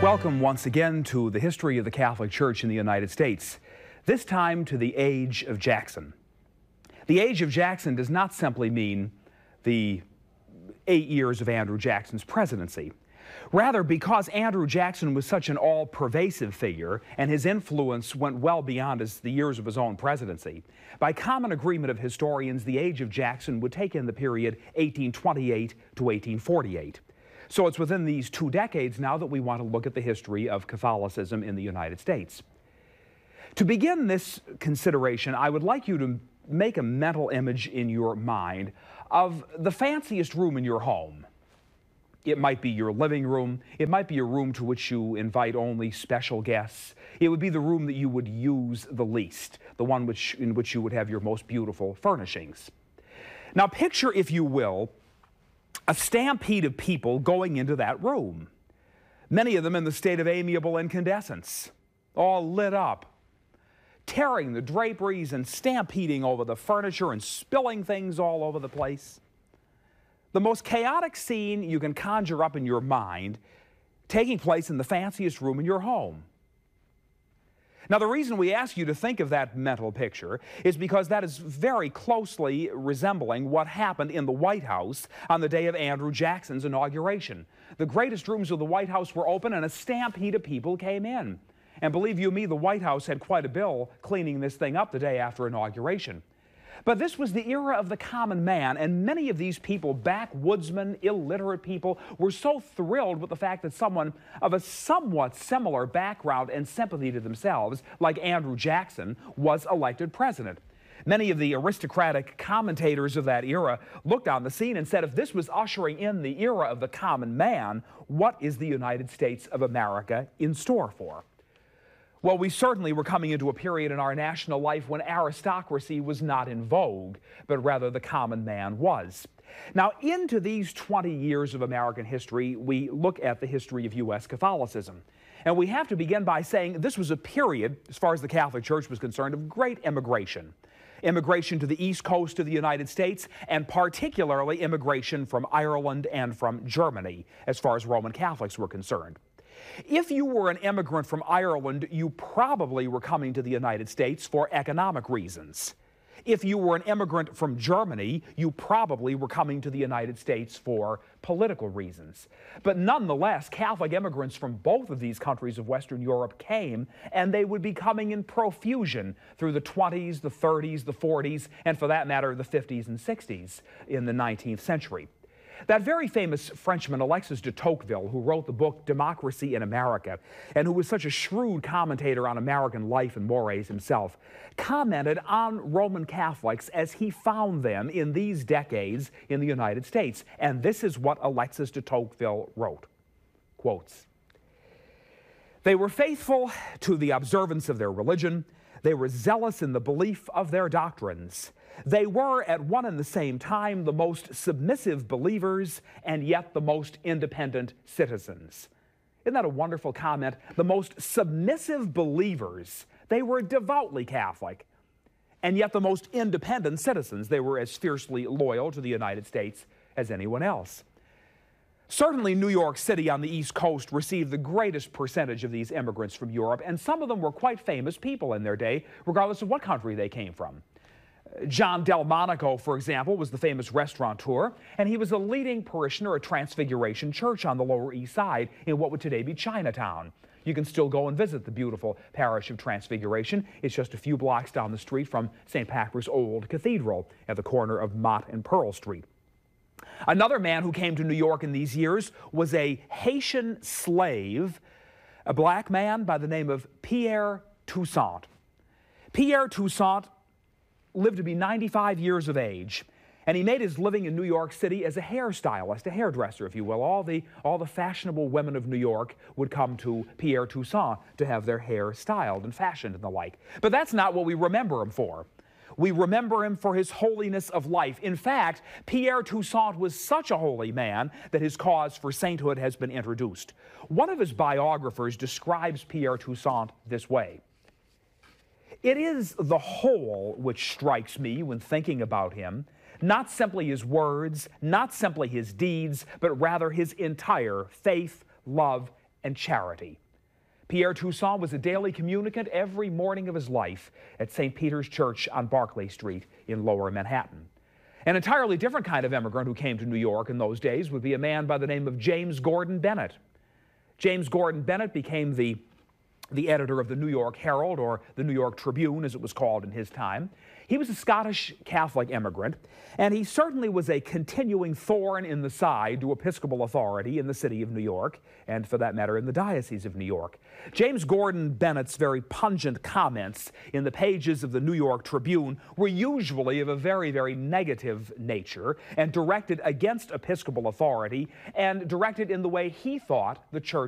Welcome once again to the history of the Catholic Church in the United States, this time to the age of Jackson. The age of Jackson does not simply mean the 8 years of Andrew Jackson's presidency. Rather, because Andrew Jackson was such an all-pervasive figure and his influence went well beyond the years of his own presidency, by common agreement of historians, the age of Jackson would take in the period 1828 to 1848. So it's within these 2 decades now that we want to look at the history of Catholicism in the United States. To begin this consideration, I would like you to make a mental image in your mind of the fanciest room in your home. It might be your living room. It might be a room to which you invite only special guests. It would be the room that you would use the least, the one in which you would have your most beautiful furnishings. Now picture, if you will, a stampede of people going into that room, many of them in the state of amiable incandescence, all lit up, tearing the draperies and stampeding over the furniture and spilling things all over the place. The most chaotic scene you can conjure up in your mind taking place in the fanciest room in your home. Now, the reason we ask you to think of that mental picture is because that is very closely resembling what happened in the White House on the day of Andrew Jackson's inauguration. The greatest rooms of the White House were open and a stampede of people came in. And believe you me, the White House had quite a bill cleaning this thing up the day after inauguration. But this was the era of the common man, and many of these people, backwoodsmen, illiterate people, were so thrilled with the fact that someone of a somewhat similar background and sympathy to themselves, like Andrew Jackson, was elected president. Many of the aristocratic commentators of that era looked on the scene and said, if this was ushering in the era of the common man, what is the United States of America in store for? Well, we certainly were coming into a period in our national life when aristocracy was not in vogue, but rather the common man was. Now, into these 20 years of American history, we look at the history of U.S. Catholicism. And we have to begin by saying this was a period, as far as the Catholic Church was concerned, of great immigration. Immigration to the east coast of the United States, and particularly immigration from Ireland and from Germany, as far as Roman Catholics were concerned. If you were an immigrant from Ireland, you probably were coming to the United States for economic reasons. If you were an immigrant from Germany, you probably were coming to the United States for political reasons. But nonetheless, Catholic immigrants from both of these countries of Western Europe came, and they would be coming in profusion through the 20s, the 30s, the 40s, and for that matter, the 50s and 60s in the 19th century. That very famous Frenchman, Alexis de Tocqueville, who wrote the book Democracy in America, and who was such a shrewd commentator on American life and mores himself, commented on Roman Catholics as he found them in these decades in the United States. And this is what Alexis de Tocqueville wrote, quotes, "They were faithful to the observance of their religion. They were zealous in the belief of their doctrines. They were at one and the same time the most submissive believers and yet the most independent citizens." Isn't that a wonderful comment? The most submissive believers. They were devoutly Catholic, and yet the most independent citizens. They were as fiercely loyal to the United States as anyone else. Certainly, New York City on the East Coast received the greatest percentage of these immigrants from Europe, and some of them were quite famous people in their day, regardless of what country they came from. John Delmonico, for example, was the famous restaurateur, and he was a leading parishioner at Transfiguration Church on the Lower East Side in what would today be Chinatown. You can still go and visit the beautiful parish of Transfiguration. It's just a few blocks down the street from St. Patrick's Old Cathedral at the corner of Mott and Pearl Street. Another man who came to New York in these years was a Haitian slave, a black man by the name of Pierre Toussaint. Pierre Toussaint lived to be 95 years of age, and he made his living in New York City as a hairstylist, a hairdresser, if you will. All the fashionable women of New York would come to Pierre Toussaint to have their hair styled and fashioned and the like. But that's not what we remember him for. We remember him for his holiness of life. In fact, Pierre Toussaint was such a holy man that his cause for sainthood has been introduced. One of his biographers describes Pierre Toussaint this way: "It is the whole which strikes me when thinking about him, not simply his words, not simply his deeds, but rather his entire faith, love, and charity. Pierre Toussaint was a daily communicant every morning of his life at St. Peter's Church on Barclay Street in Lower Manhattan. An entirely different kind of immigrant who came to New York in those days would be a man by the name of James Gordon Bennett. James Gordon Bennett became the editor of the New York Herald, or the New York Tribune as it was called in his time. He was a Scottish Catholic immigrant, and he certainly was a continuing thorn in the side to Episcopal authority in the city of New York, and for that matter in the Diocese of New York. James Gordon Bennett's very pungent comments in the pages of the New York Tribune were usually of a very, very negative nature and directed against Episcopal authority and directed in the way he thought the church